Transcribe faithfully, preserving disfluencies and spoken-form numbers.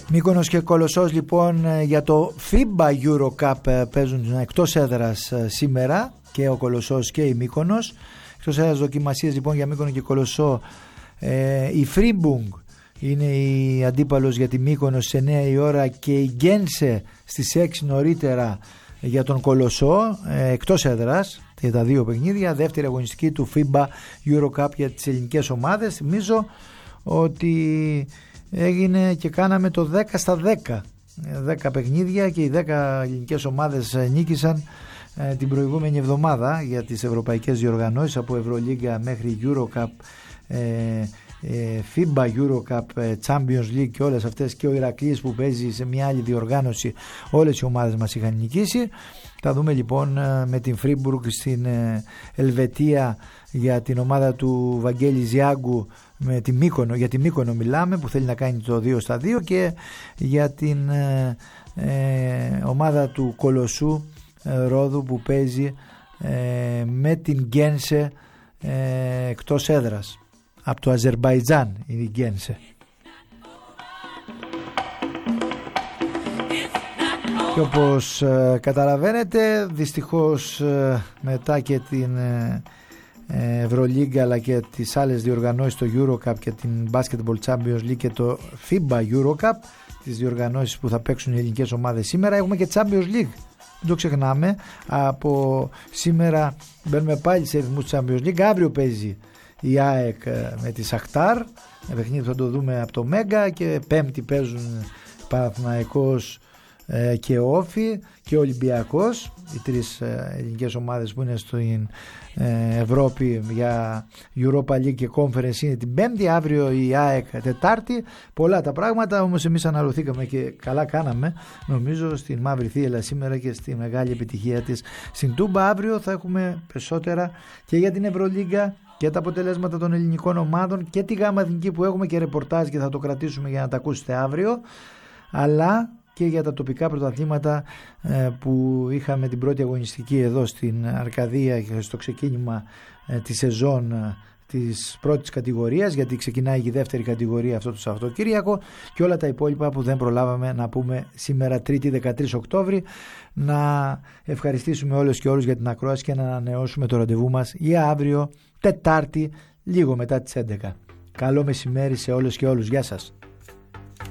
Μύκονος και Κολοσσός λοιπόν για το φίμπα Euro Cup παίζουν εκτός έδρας σήμερα, και ο Κολοσσός και η Μύκονος. Εκτός έδρας δοκιμασίες λοιπόν για Μύκονο και Κολοσσό. Ε, η Φρίμπουγκ είναι η αντίπαλος για τη Μύκονο στις εννιά η ώρα, και η Γκένσε στις έξι νωρίτερα για τον Κολοσσό, ε, εκτός έδρας για τα δύο παιχνίδια. Δεύτερη αγωνιστική του φίμπα Euro Cup για τις ελληνικές ομάδες. Θυμίζω ότι έγινε και κάναμε το δέκα στα δέκα, δέκα παιχνίδια, και οι δέκα ελληνικές ομάδες νίκησαν ε, την προηγούμενη εβδομάδα για τις ευρωπαϊκές διοργανώσεις, από Ευρωλίγκα μέχρι Euro Cup, ε, ε, φίμπα Euro Cup, ε, Champions League και όλες αυτές, και ο Ηρακλής που παίζει σε μια άλλη διοργάνωση. Όλες οι ομάδες μας είχαν νικήσει. Θα δούμε λοιπόν ε, με την Φρίμπουργκ στην ε, Ελβετία για την ομάδα του Βαγγέλη Ζιάγκου, με τη Μύκονο, για τη Μύκονο μιλάμε, που θέλει να κάνει το δύο στα δύο, και για την ε, ε, ομάδα του Κολοσσού ε, Ρόδου που παίζει ε, με την Γκένσε ε, εκτός έδρας. Από το Αζερμπαϊτζάν είναι η Γκένσε. Και όπως ε, καταλαβαίνετε, δυστυχώς ε, μετά και την ε, Ευρωλίγκα αλλά και τις άλλες διοργανώσεις, το Euro Cup και την Basketball Champions League και το φίμπα Euro Cup, τις διοργανώσεις που θα παίξουν οι ελληνικές ομάδες σήμερα, έχουμε και Champions League. Δεν το ξεχνάμε. Από σήμερα μπαίνουμε πάλι σε ρυθμούς Champions League. Αύριο παίζει η ΑΕΚ με τη Σαχτάρ, ένα παιχνίδι θα το δούμε από το Μέγκα, και Πέμπτη παίζουν Παναθηναϊκός και Όφη και Ολυμπιακός, οι τρεις ελληνικές ομάδες που είναι στην Ευρώπη για Europa League και Conference είναι την Πέμπτη. Αύριο η ΑΕΚ Τετάρτη. Πολλά τα πράγματα, όμως εμείς αναρωθήκαμε και καλά κάναμε, νομίζω, στην Μαύρη Θύελλα σήμερα και στη μεγάλη επιτυχία της στην Τούμπα. Αύριο θα έχουμε περισσότερα και για την Ευρωλίγκα και τα αποτελέσματα των ελληνικών ομάδων και τη γάμα εθνική που έχουμε και ρεπορτάζ, και θα το κρατήσουμε για να τα ακούσετε αύριο, αλλά και για τα τοπικά πρωταθλήματα ε, που είχαμε την πρώτη αγωνιστική εδώ στην Αρκαδία και στο ξεκίνημα ε, της σεζόν ε, της πρώτης κατηγορίας, γιατί ξεκινάει η δεύτερη κατηγορία αυτό το Σαββατοκύριακο, και όλα τα υπόλοιπα που δεν προλάβαμε να πούμε σήμερα Τρίτη δεκατρείς Οκτώβρη. Να ευχαριστήσουμε όλους και όλους για την ακρόαση και να ανανεώσουμε το ραντεβού μας για αύριο Τετάρτη λίγο μετά τις έντεκα. Καλό μεσημέρι σε όλους και όλους. Γεια σας.